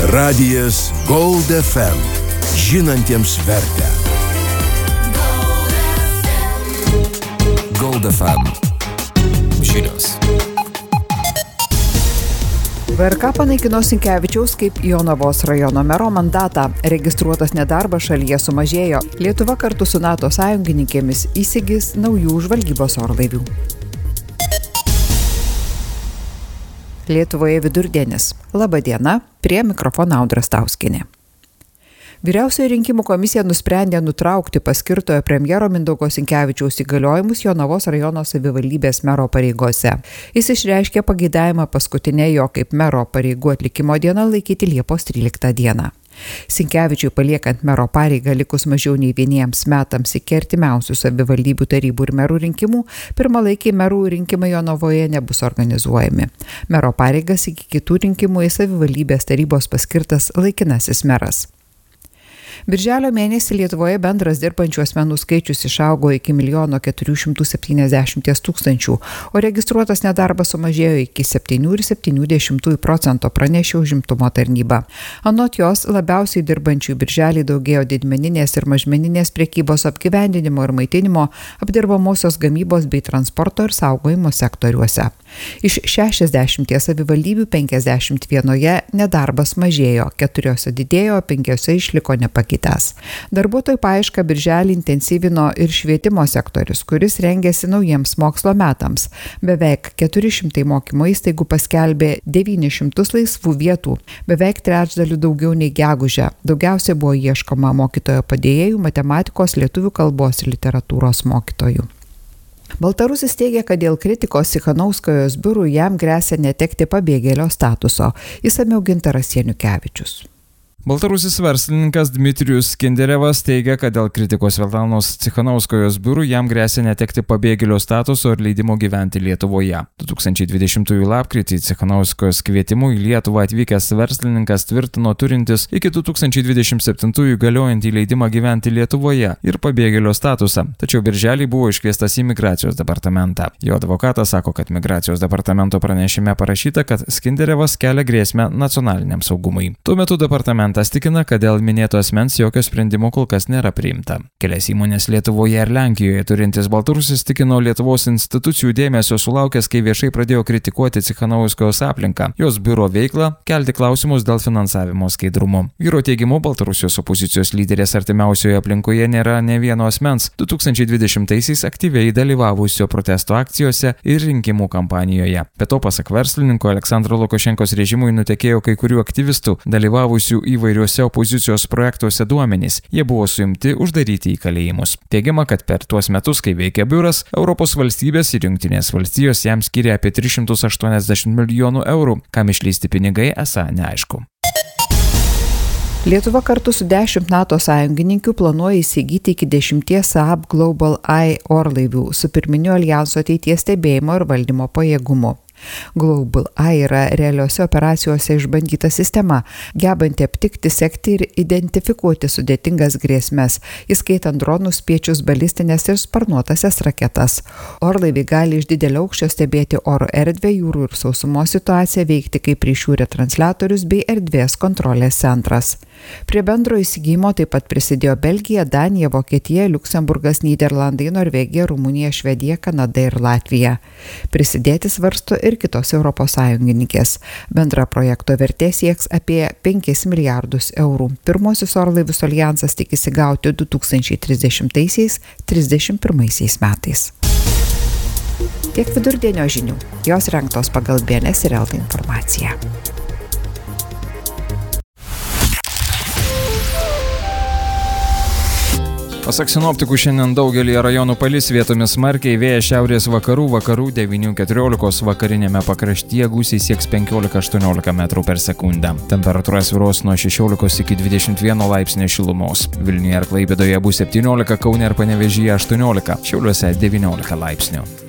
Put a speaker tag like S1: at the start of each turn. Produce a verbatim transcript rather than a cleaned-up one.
S1: Radijas Gold F M. Žinantiems vertę. Gold F M. Žinios.
S2: V R K panaikino Sinkevičiaus kaip Jonavos rajono mero mandatą. Registruotas nedarbas šalyje sumažėjo. Lietuva kartu su NATO sąjungininkėmis įsigys naujų žvalgybos orlaivių. Lietuvoje vidurdienis. Labą dieną, prie mikrofono Audra Stauskienė. Vyriausioji rinkimų komisija nusprendė nutraukti paskirtojo premjero Mindaugo Sinkevičiaus įgaliojimus Jonavos rajono savivaldybės mero pareigose. Jis išreiškė pageidavimą paskutinę jo kaip mero pareigų atlikimo dieną laikyti Liepos tryliktą dieną. Sinkevičiui paliekant mero pareigą likus mažiau nei vieniems metams iki artimiausių savivaldybių tarybų ir merų rinkimų, pirmalaikiai merų rinkimai Jonavoje nebus organizuojami. Mero pareigas iki kitų rinkimų į savivaldybės tarybos paskirtas laikinasis meras. Birželio mėnesį Lietuvoje bendras dirbančių asmenų skaičius išaugo iki milijono keturių šimtų septyniasdešimties tūkstančių, o registruotas nedarbas sumažėjo iki septynių ir septynių dešimtųjų procento, pranešė užimtumo tarnyba. Anot jos, labiausiai dirbančių birželį daugėjo didmeninės ir mažmeninės prekybos, apgyvendinimo ir maitinimo, apdirbamosios gamybos bei transporto ir saugojimo sektoriuose. Iš šešiasdešimties savivaldybių penkiasdešimt vienoje nedarbas mažėjo, keturiose didėjo, penkiose išliko nepakitęs. Darbuotojų paiešką birželį intensyvino ir švietimo sektorius, kuris rengėsi naujiems mokslo metams. Beveik keturi šimtai mokymo įstaigų paskelbė devynis šimtus laisvų vietų, beveik trečdalių daugiau nei gegužę. Daugiausiai buvo ieškoma mokytojo padėjėjų, matematikos, lietuvių kalbos ir literatūros mokytojų. Baltarusis teigia, kad dėl kritikos Cichanouskajos biurų jam gresia netekti pabėgėlio statuso. Išsamiau Gintaras Janukevičius.
S3: Baltarusis verslininkas Dmitrijus Skenderevas teigia, kad dėl kritikos Svetlanos Cichanouskajos biurų jam gresia netekti pabėgėlio statuso ir leidimo gyventi Lietuvoje. du tūkstančiai dvidešimtųjų lapkritį Cichanouskajos kvietimu į Lietuvą atvykęs verslininkas tvirtino turintis iki du tūkstančiai dvidešimt septintųjų galiojantį leidimą gyventi Lietuvoje ir pabėgėlio statusą, tačiau birželį buvo iškviestas į migracijos departamentą. Jo advokatas sako, kad migracijos departamento pranešime parašyta, kad Skenderevas kelia grėsmę nacionaliniam saugumui. Tuo metu departamentas tikina, kad dėl minėto asmens jokio sprendimo kol kas nėra priimta. Kelias įmonės Lietuvoje ir Lenkijoje turintis baltarusis tikino Lietuvos institucijų dėmesio sulaukęs, kai viešai pradėjo kritikuoti Cichanouskajos aplinką, jos biuro veiklą, kelti klausimus dėl finansavimo skaidrumo. Vyro teigimu, Baltarusijos opozicijos lyderės artimiausioje aplinkoje nėra ne vieno asmens du tūkstančiai dvidešimtaisiais aktyviai dalyvavusio protesto akcijose ir rinkimų kampanijoje. Be to, pasak verslininko, Aleksandro Lukašenkos režimui nutekėjo kai kurių aktyvistų dalyvavusių į įvairiuose opozicijos projektuose duomenys. Jie buvo suimti, uždaryti į kalėjimus. Teigiama, kad per tuos metus, kai veikia biuras, Europos valstybės ir Jungtinės valstijos jam skiria apie tris šimtus aštuoniasdešimt milijonų eurų, kam išleisti pinigai esą neaišku.
S2: Lietuva kartu su dešimt NATO sąjungininkių planuoja įsigyti iki dešimties Saab Global Eye orlaivių su pirminiu aljanso ateities stebėjimo ir valdymo pajėgumu. Global Eye yra realiuose operacijose išbandyta sistema, gebanti aptikti, sekti ir identifikuoti sudėtingas grėsmes, įskaitant dronus, spiečius, balistinės ir sparnuotasias raketas. Orlaiviai gali iš didelio aukščio stebėti oro erdvę, jūrų ir sausumos situaciją, veikti kaip ryšių retransliatorius bei erdvės kontrolės centras. Prie bendro įsigijimo taip pat prisidėjo Belgija, Danija, Vokietija, Liuksemburgas, Nyderlandai, Norvegija, Rumunija, Švedija, Kanada ir Latvija. Prisidėti svarsto ir kitos Europos sąjungininkės. Bendra projekto vertė sieks apie penkis milijardus eurų. Pirmosius orlaivius aljansas tikisi gauti du tūkstančiai trisdešimtaisiais - trisdešimt pirmaisiais metais. Tiek vidurdienio žinių. Jos rengtos pagal B N S ir L T informaciją.
S3: Pasak sinoptikų, šiandien daugelį rajonų palis, vietomis smarkiai, vėjas šiaurės vakarų, vakarų devynių keturiolikos, vakarinėme pakraštyje gūsiai sieks penkiolika aštuoniolika metrų per sekundę. Temperatūra svyruos nuo šešiolikos iki dvidešimt vieno laipsnio šilumos. Vilniuje ir Klaipėdoje bus septyniolika, Kaune ir Panevėžyje aštuoniolika, Šiauliuose devyniolika laipsnių.